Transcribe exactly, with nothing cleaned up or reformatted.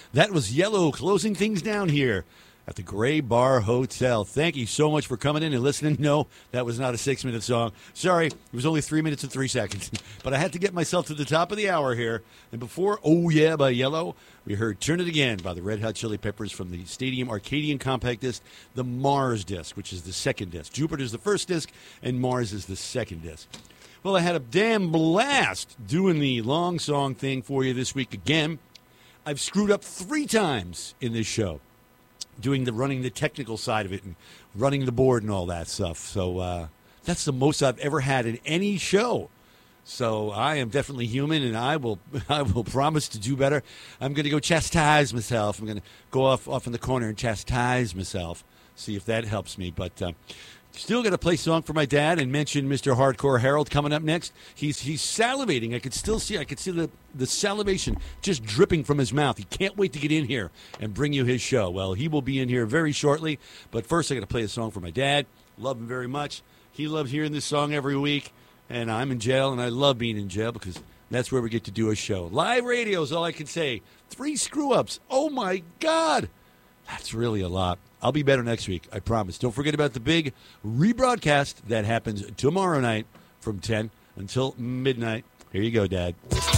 That was Yellow closing things down here at the Gray Bar Hotel. Thank you so much for coming in and listening. No, that was not a six-minute song. Sorry, it was only three minutes and three seconds. But I had to get myself to the top of the hour here. And before Oh Yeah by Yellow, we heard Turn It Again by the Red Hot Chili Peppers from the Stadium Arcadian Compact Disc, the Mars disc, which is the second disc. Jupiter's the first disc, and Mars is the second disc. Well, I had a damn blast doing the long song thing for you this week again. I've screwed up three times in this show, doing the running the technical side of it and running the board and all that stuff. So uh, that's the most I've ever had in any show. So I am definitely human, and I will I will promise to do better. I'm going to go chastise myself. I'm going to go off, off in the corner and chastise myself, see if that helps me. But uh, still going to play a song for my dad and mention Mister Hardcore Harold coming up next. He's he's salivating. I could still see I could see the, the salivation just dripping from his mouth. He can't wait to get in here and bring you his show. Well, he will be in here very shortly. But first, I got to play a song for my dad. Love him very much. He loves hearing this song every week. And I'm in jail, and I love being in jail because that's where we get to do a show. Live radio is all I can say. Three screw-ups. Oh, my God. That's really a lot. I'll be better next week, I promise. Don't forget about the big rebroadcast that happens tomorrow night from ten until midnight. Here you go, Dad.